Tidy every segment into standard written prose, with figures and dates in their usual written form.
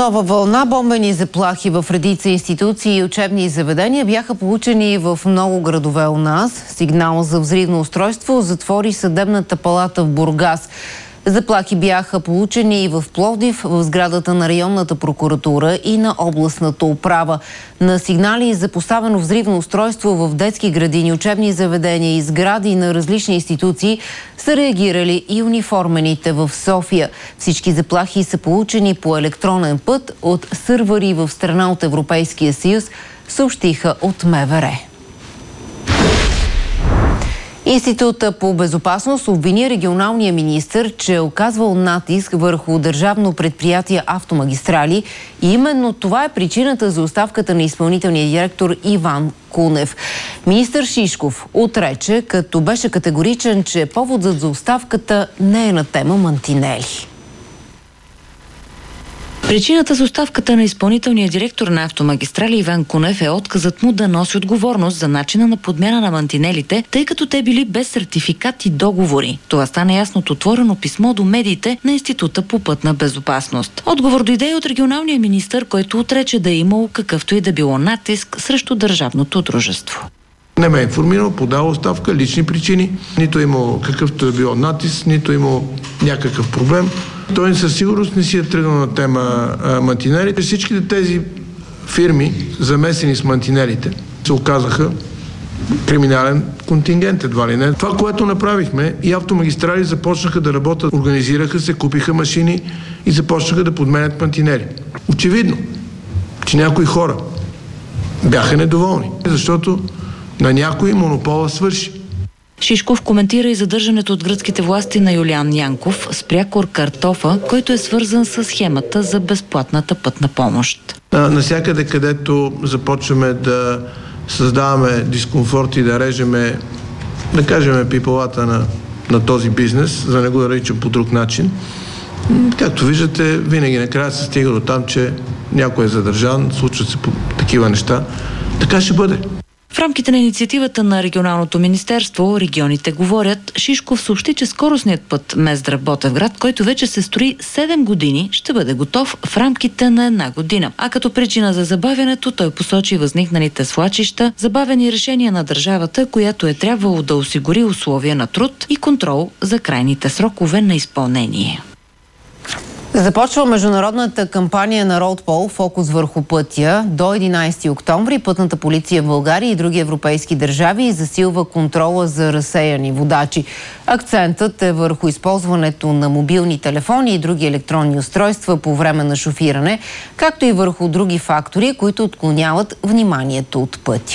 Нова вълна бомбени заплахи в редица институции и учебни заведения бяха получени в много градове у нас. Сигнал за взривно устройство затвори съдебната палата в Бургас. Заплахи бяха получени и в Пловдив, в сградата на районната прокуратура и на областната управа. На сигнали за поставено взривно устройство в детски градини, учебни заведения и сгради на различни институции са реагирали и униформените в София. Всички заплахи са получени по електронен път от сървъри в страна от Европейския съюз, съобщиха от МВР. Института по безопасност обвини регионалния министър, че е оказвал натиск върху държавно предприятие Автомагистрали и именно това е причината за оставката на изпълнителния директор Иван Кунев. Министър Шишков отрече, като беше категоричен, че поводът за оставката не е на тема мантинели. Причината за оставката на изпълнителния директор на Автомагистрали Иван Кунев е отказът му да носи отговорност за начина на подмяна на мантинелите, тъй като те били без сертификат и договори. Това стана ясно от отворено писмо до медиите на Института по пътна безопасност. Отговор дойде от регионалния министър, който отрече да е имало какъвто и да било натиск срещу държавното дружество. Не ме е информирал, подал оставка, лични причини. Нито е имало какъвто е било натиск, нито е имало някакъв проблем. Той със сигурност не си е тръгнал на тема мантинелите. Всичките тези фирми, замесени с мантинелите, се оказаха криминален контингент, едва ли не. Това, което направихме, и Автомагистрали започнаха да работят, организираха се, купиха машини и започнаха да подменят мантинели. Очевидно, че някои хора бяха недоволни, защото на някой монопола свърши. Шишков коментира и задържането от гръцките власти на Юлиан Янков с прякор Картофа, който е свързан с схемата за безплатната пътна помощ. Насякъде, където започваме да създаваме дискомфорт и да режеме, да кажем, пипалата на този бизнес, за да не го наричам по друг начин, както виждате, винаги накрая се стига до там, че някой е задържан, случват се такива неща. Така ще бъде. В рамките на инициативата на регионалното министерство "Регионите говорят", Шишков съобщи, че скоростният път Мездра-Ботевград, който вече се строи 7 години, ще бъде готов в рамките на 1 година. А като причина за забавянето той посочи възникналите свлачища, забавени решения на държавата, която е трябвало да осигури условия на труд и контрол за крайните срокове на изпълнение. Започва международната кампания на Roadpol "Фокус върху пътя". До 11 октомври пътната полиция в България и други европейски държави засилва контрола за разсеяни водачи. Акцентът е върху използването на мобилни телефони и други електронни устройства по време на шофиране, както и върху други фактори, които отклоняват вниманието от пътя.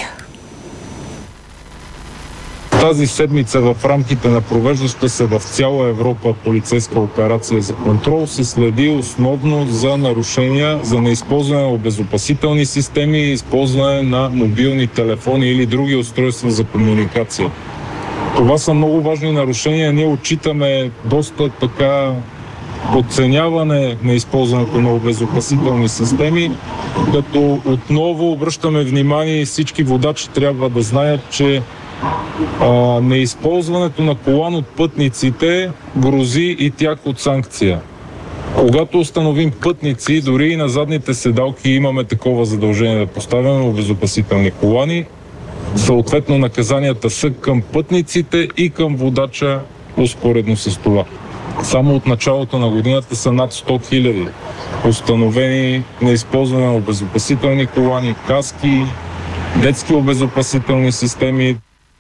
Тази седмица в рамките на провеждаща се в цяла Европа полицейска операция за контрол се следи основно за нарушения за неизползване на обезопасителни системи и използване на мобилни телефони или други устройства за комуникация. Това са много важни нарушения. Ние отчитаме доста така подценяване на използването на обезопасителни системи, като отново обръщаме внимание и всички водачи трябва да знаят, че неизползването на колан от пътниците грози и тях от санкция. Когато установим пътници, дори и на задните седалки имаме такова задължение да поставяме обезопасителни колани, съответно наказанията са към пътниците и към водача успоредно с това. Само от началото на годината са над 100 000 установени неизползване на обезопасителни колани, каски, детски обезопасителни системи.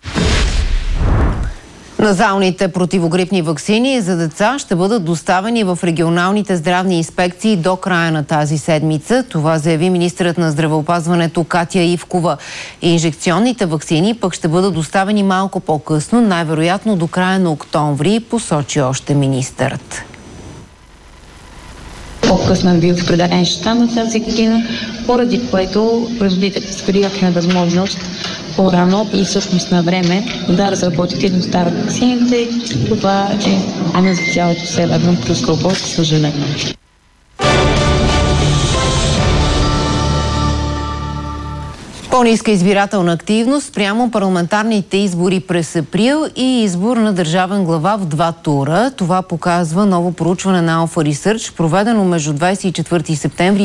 Назалните противогрипни ваксини за деца ще бъдат доставени в регионалните здравни инспекции до края на тази седмица. Това заяви министърът на здравеопазването Катя Ивкова. Инжекционните ваксини пък ще бъдат доставени малко по-късно, най-вероятно до края на октомври, посочи още министърът. По-късно е бил в определен щаб на тази година, поради което производителите сприяха възможност по-рано и всъщност на време да разработят и доставят ваксините. Това е ана за цялото северно полукълбо, за съжаление. По-ниска избирателна активност спрямо парламентарните избори през април и избор на държавен глава в 2 тура. Това показва ново проучване на Alpha Research, проведено между 24 септември